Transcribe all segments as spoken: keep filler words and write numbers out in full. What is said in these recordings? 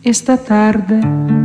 esta tarde,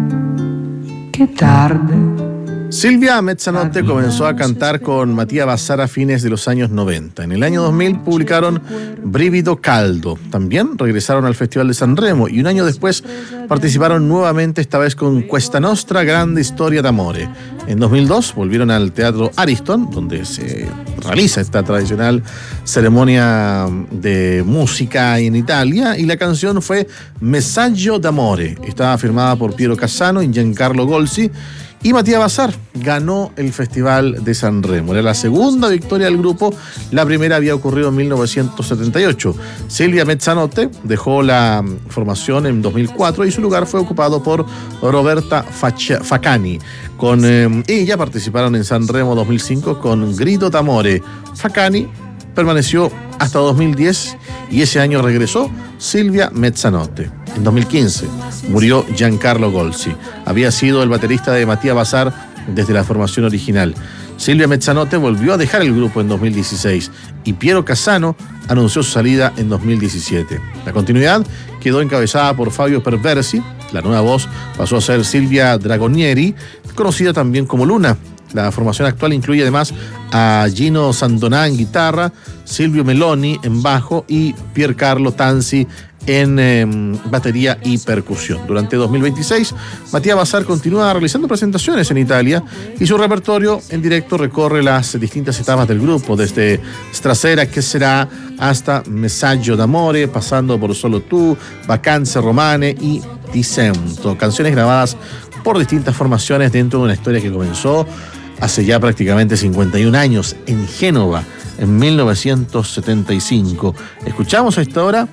qué tarde. Silvia Mezzanotte comenzó a cantar con Matías Bazar a fines de los años noventa. En el año dos mil publicaron Brivido Caldo. También regresaron al Festival de San Remo y un año después participaron nuevamente, esta vez con Questa Nostra Grande Storia d'Amore. En dos mil dos volvieron al Teatro Ariston, donde se realiza esta tradicional ceremonia de música en Italia, y la canción fue Messaggio d'Amore. Estaba firmada por Piero Cassano y Giancarlo Golsi, y Matías Bazar ganó el Festival de San Remo. Era la segunda victoria del grupo. La primera había ocurrido en mil novecientos setenta y ocho. Silvia Mezzanotte dejó la formación en dos mil cuatro y su lugar fue ocupado por Roberta Facani. Con eh, ella participaron en San Remo dos mil cinco con Grido d'Amore. Facani permaneció hasta dos mil diez y ese año regresó Silvia Mezzanotte. En dos mil quince murió Giancarlo Golsi. Había sido el baterista de Matías Bazar desde la formación original. Silvia Mezzanotte volvió a dejar el grupo en dos mil dieciséis y Piero Cassano anunció su salida en dos mil diecisiete. La continuidad quedó encabezada por Fabio Perversi. La nueva voz pasó a ser Silvia Dragonieri, conocida también como Luna. La formación actual incluye además a Gino Sandoná en guitarra, Silvio Meloni en bajo y Piercarlo Tanzi en eh, batería y percusión. Durante dos mil veintiséis, Matías Bazar continúa realizando presentaciones en Italia y su repertorio en directo recorre las distintas etapas del grupo, desde Strasera che será hasta Messaggio d'Amore, pasando por Solo tú, Vacanze Romane y Ti sento, canciones grabadas por distintas formaciones dentro de una historia que comenzó hace ya prácticamente cincuenta y un años en Génova, en mil novecientos setenta y cinco. Escuchamos a esta hora,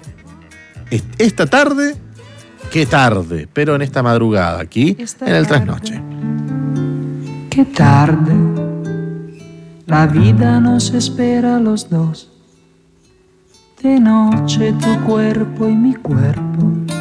esta tarde, qué tarde, pero en esta madrugada, aquí esta en el tarde, Trasnoche. Qué tarde, la vida nos espera a los dos. De noche tu cuerpo y mi cuerpo